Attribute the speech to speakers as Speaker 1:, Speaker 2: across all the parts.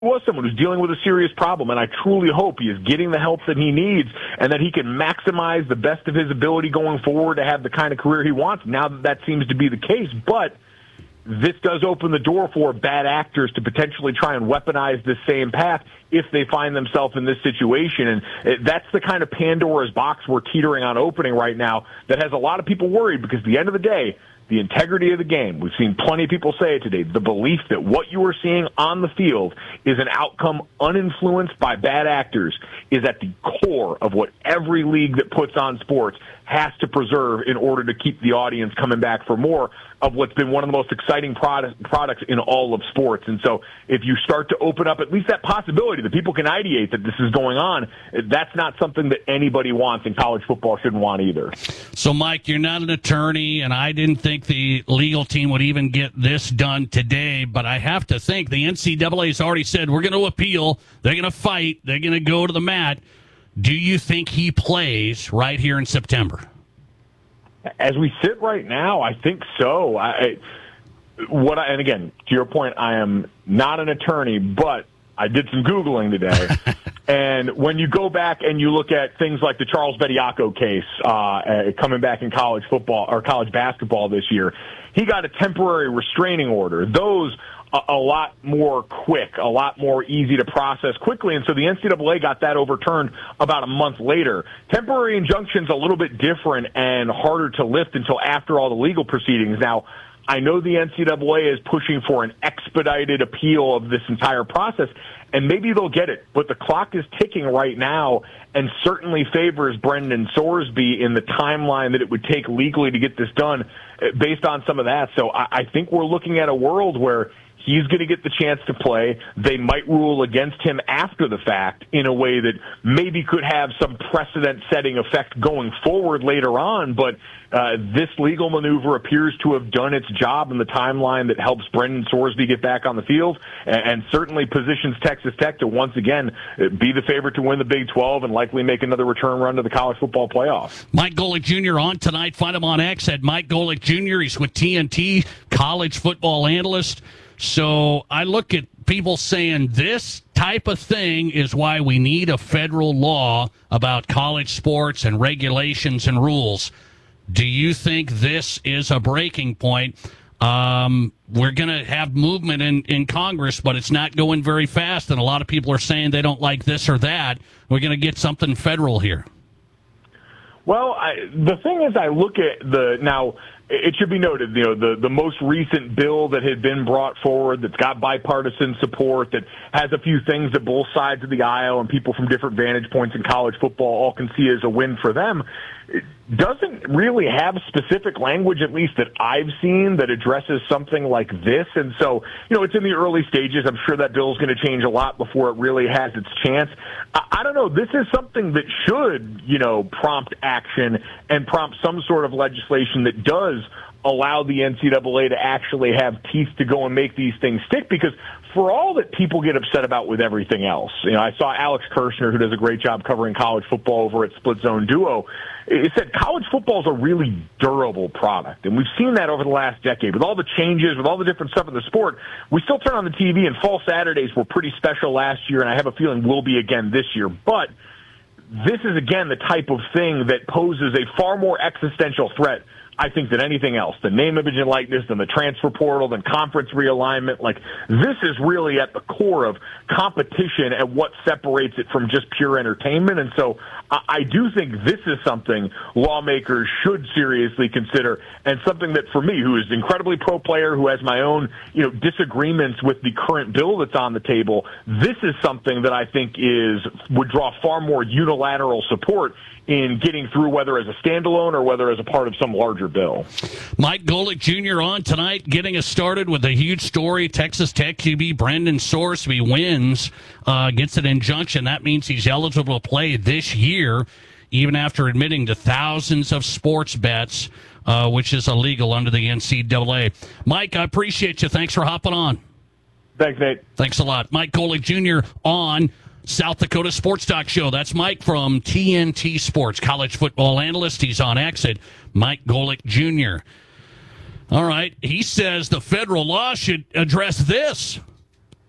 Speaker 1: was someone who's dealing with a serious problem, and I truly hope he is getting the help that he needs and that he can maximize the best of his ability going forward to have the kind of career he wants. Now that seems to be the case, but this does open the door for bad actors to potentially try and weaponize this same path if they find themselves in this situation. And that's the kind of Pandora's box we're teetering on opening right now that has a lot of people worried, because at the end of the day, the integrity of the game, we've seen plenty of people say it today, the belief that what you are seeing on the field is an outcome uninfluenced by bad actors is at the core of what every league that puts on sports has to preserve in order to keep the audience coming back for more of what's been one of the most exciting products in all of sports. And so if you start to open up at least that possibility that people can ideate that this is going on, that's not something that anybody wants, and college football shouldn't want either.
Speaker 2: So, Mike, you're not an attorney, and I didn't think the legal team would even get this done today, but I have to think the NCAA has already said we're going to appeal, they're going to fight, they're going to go to the mat. Do you think he plays right here in September?
Speaker 1: As we sit right now, I think so. And again, to your point, I am not an attorney, but I did some Googling today. And when you go back and you look at things like the Charles Bediako case coming back in college football or college basketball this year, he got a temporary restraining order. Those a lot more quick, a lot more easy to process quickly, and so the NCAA got that overturned about a month later. Temporary injunction's a little bit different and harder to lift until after all the legal proceedings. Now, I know the NCAA is pushing for an expedited appeal of this entire process, and maybe they'll get it, but the clock is ticking right now and certainly favors Brendan Sorsby in the timeline that it would take legally to get this done based on some of that. So I think we're looking at a world where he's going to get the chance to play. They might rule against him after the fact in a way that maybe could have some precedent-setting effect going forward later on, but this legal maneuver appears to have done its job in the timeline that helps Brendan Sorsby get back on the field and certainly positions Texas Tech to once again be the favorite to win the Big 12 and likely make another return run to the college football playoff.
Speaker 2: Mike Golic Jr. on tonight. Find him on X at Mike Golic Jr. He's with TNT, college football analyst. So I look at people saying this type of thing is why we need a federal law about college sports and regulations and rules. Do you think this is a breaking point? We're going to have movement in Congress, but it's not going very fast, and a lot of people are saying they don't like this or that. We're going to get something federal here.
Speaker 1: Well, the thing is, I look at now. It should be noted, the most recent bill that had been brought forward that's got bipartisan support, that has a few things that both sides of the aisle and people from different vantage points in college football all can see as a win for them, it doesn't really have specific language, at least that I've seen, that addresses something like this. And so, it's in the early stages. I'm sure that bill is going to change a lot before it really has its chance. I don't know. This is something that should, prompt action and prompt some sort of legislation that does allow the NCAA to actually have teeth to go and make these things stick, because for all that people get upset about with everything else, I saw Alex Kirshner, who does a great job covering college football over at Split Zone Duo, it said college football is a really durable product. And we've seen that over the last decade. With all the changes, with all the different stuff in the sport, we still turn on the TV, and fall Saturdays were pretty special last year, and I have a feeling will be again this year. But this is, again, the type of thing that poses a far more existential threat, I think, than anything else. The name, image, and likeness, than the transfer portal, than conference realignment. This is really at the core of competition and what separates it from just pure entertainment. And so I do think this is something lawmakers should seriously consider, and something that, for me, who is incredibly pro-player, who has my own, disagreements with the current bill that's on the table, this is something that I think would draw far more unilateral support in getting through, whether as a standalone or whether as a part of some larger bill.
Speaker 2: Mike Golic Jr. on tonight, getting us started with a huge story. Texas Tech QB Brendan Sorsby wins, gets an injunction. That means he's eligible to play this year, even after admitting to thousands of sports bets, which is illegal under the NCAA. Mike, I appreciate you. Thanks for hopping on.
Speaker 1: Thanks, Nate.
Speaker 2: Thanks a lot. Mike Golic Jr. on South Dakota Sports Talk Show. That's Mike from TNT Sports, college football analyst. He's on X at Mike Golic Jr. All right. He says the federal law should address this.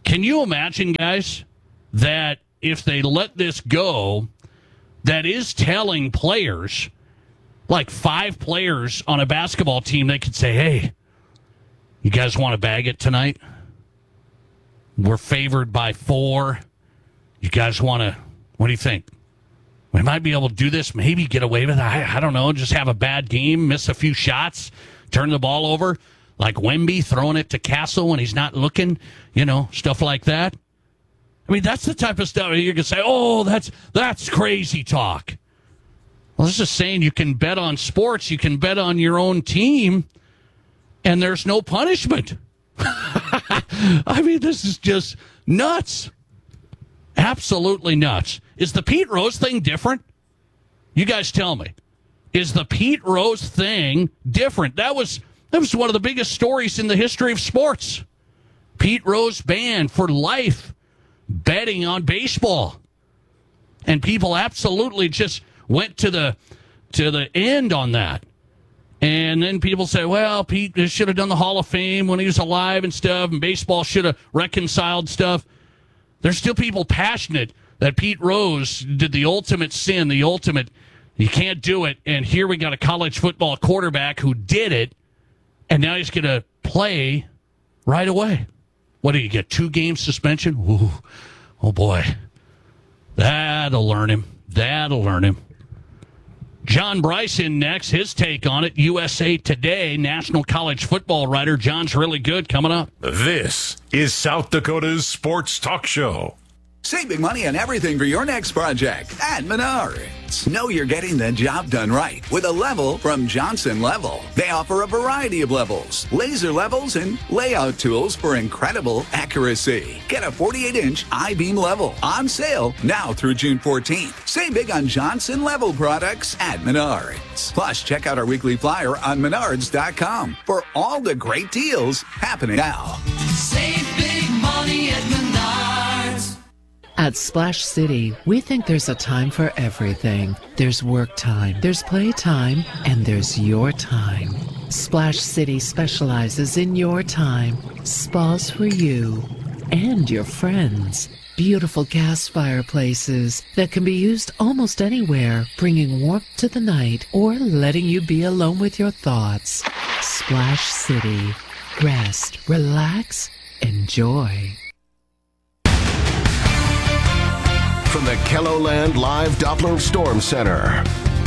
Speaker 2: Can you imagine, guys, that if they let this go, that is telling players, like 5 players on a basketball team, they could say, hey, you guys want to bag it tonight? We're favored by 4. You guys want to, what do you think? We might be able to do this, maybe get away with it. I don't know, just have a bad game, miss a few shots, turn the ball over, like Wemby throwing it to Castle when he's not looking, stuff like that. I mean, that's the type of stuff you can say, oh, that's crazy talk. Well, this is saying you can bet on sports, you can bet on your own team, and there's no punishment. I mean, this is just nuts. Absolutely nuts. Is the Pete Rose thing different? You guys tell me. Is the Pete Rose thing different? That was one of the biggest stories in the history of sports. Pete Rose banned for life betting on baseball. And people absolutely just went to the end on that. And then people say, well, Pete should have done the Hall of Fame when he was alive and stuff, and baseball should have reconciled stuff. There's still people passionate that Pete Rose did the ultimate sin, you can't do it, and here we got a college football quarterback who did it, and now he's going to play right away. What do you get, 2 game suspension? Ooh, oh, boy. That'll learn him. John Bryson next, his take on it. USA Today, National College Football writer. John's really good. Coming up.
Speaker 3: This is South Dakota's Sports Talk Show.
Speaker 4: Save big money on everything for your next project at Menards. Know you're getting the job done right with a level from Johnson Level. They offer a variety of levels, laser levels, and layout tools for incredible accuracy. Get a 48-inch I-beam level on sale now through June 14th. Save big on Johnson Level products at Menards. Plus, check out our weekly flyer on Menards.com for all the great deals happening now.
Speaker 5: Save big money at Menards.
Speaker 6: At Splash City, we think there's a time for everything. There's work time, there's play time, and there's your time. Splash City specializes in your time. Spas for you and your friends. Beautiful gas fireplaces that can be used almost anywhere, bringing warmth to the night or letting you be alone with your thoughts. Splash City. Rest, relax, enjoy.
Speaker 7: From the KELOLAND Live Doppler Storm Center.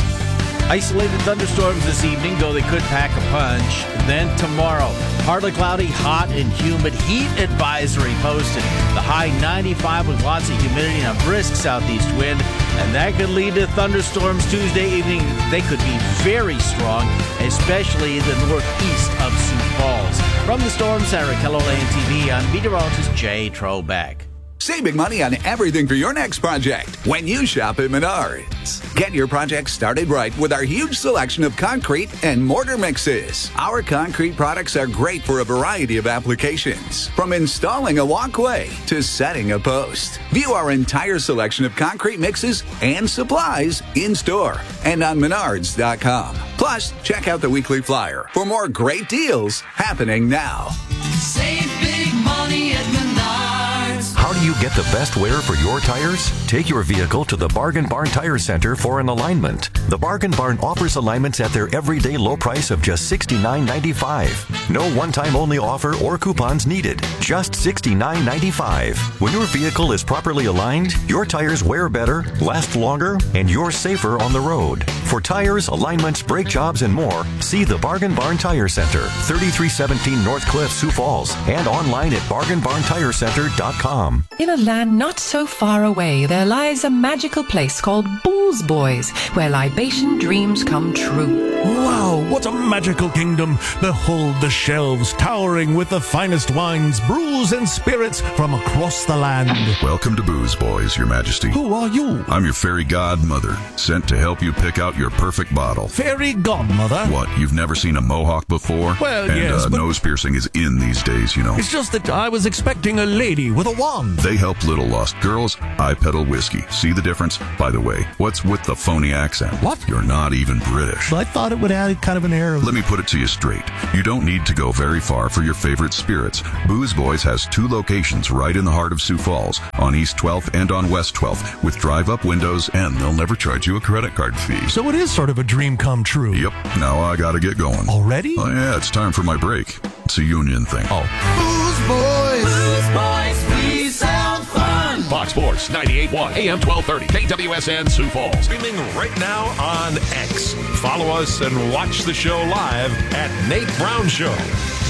Speaker 8: Isolated thunderstorms this evening, though they could pack a punch. Then tomorrow, partly cloudy, hot and humid. Heat advisory posted. The high 95 with lots of humidity and a brisk southeast wind. And that could lead to thunderstorms Tuesday evening. They could be very strong, especially in the northeast of Sioux Falls. From the Storm Center at KELOLAND TV, I'm meteorologist Jay Trobeck.
Speaker 4: Save big money on everything for your next project when you shop at Menards. Get your project started right with our huge selection of concrete and mortar mixes. Our concrete products are great for a variety of applications, from installing a walkway to setting a post. View our entire selection of concrete mixes and supplies in store and on Menards.com. Plus, check out the weekly flyer for more great deals happening now.
Speaker 5: Save big money at Menards.
Speaker 9: How do you get the best wear for your tires? Take your vehicle to the Bargain Barn Tire Center for an alignment. The Bargain Barn offers alignments at their everyday low price of just $69.95. No one-time only offer or coupons needed. Just $69.95. When your vehicle is properly aligned, your tires wear better, last longer, and you're safer on the road. For tires, alignments, brake jobs, and more, see the Bargain Barn Tire Center, 3317 North Cliff, Sioux Falls, and online at bargainbarntirecenter.com.
Speaker 10: In a land not so far away, there lies a magical place called Bull's Boys, where libation dreams come true.
Speaker 11: Wow, what a magical kingdom! Behold the shelves towering with the finest wines, brews, and spirits from across the land.
Speaker 12: Welcome to Booze Boys, Your Majesty.
Speaker 11: Who are you?
Speaker 12: I'm your fairy godmother, sent to help you pick out your perfect bottle.
Speaker 11: Fairy godmother?
Speaker 12: What, you've never seen a mohawk before?
Speaker 11: Well,
Speaker 12: and,
Speaker 11: yes, but
Speaker 12: nose piercing is in these days, you know.
Speaker 11: It's just that I was expecting a lady with a wand.
Speaker 12: They help little lost girls. I peddle whiskey. See the difference? By the way, what's with the phony accent?
Speaker 11: What?
Speaker 12: You're not even British.
Speaker 11: I thought it would it added kind of an air of...
Speaker 12: Let me put it to you straight. You don't need to go very far for your favorite spirits. Booze Boys has 2 locations right in the heart of Sioux Falls, on East 12th and on West 12th, with drive-up windows, and they'll never charge you a credit card fee.
Speaker 11: So it is sort of a dream come true.
Speaker 12: Yep. Now I gotta get going.
Speaker 11: Already?
Speaker 12: Oh, yeah, it's time for my break. It's a union thing.
Speaker 11: Oh.
Speaker 7: Booze Boys.
Speaker 5: Booze Boys, please sound fun.
Speaker 13: Fox Sports 98.1 AM 1230 KWSN Sioux Falls.
Speaker 3: Streaming right now on X. Follow us and watch the show live at Nate Brown Show.